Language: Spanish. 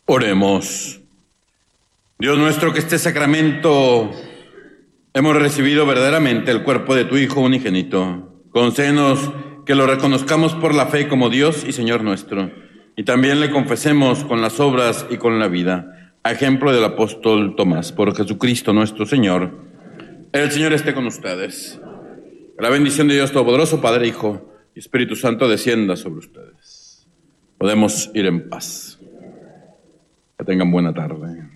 Oremos. Dios nuestro, que este sacramento hemos recibido verdaderamente el cuerpo de tu Hijo unigénito. Concédenos que lo reconozcamos por la fe como Dios y Señor nuestro, y también le confesemos con las obras y con la vida, a ejemplo del apóstol Tomás. Por Jesucristo nuestro Señor. El Señor esté con ustedes. La bendición de Dios Todopoderoso, Padre, Hijo y Espíritu Santo descienda sobre ustedes. Podemos ir en paz. Que tengan buena tarde.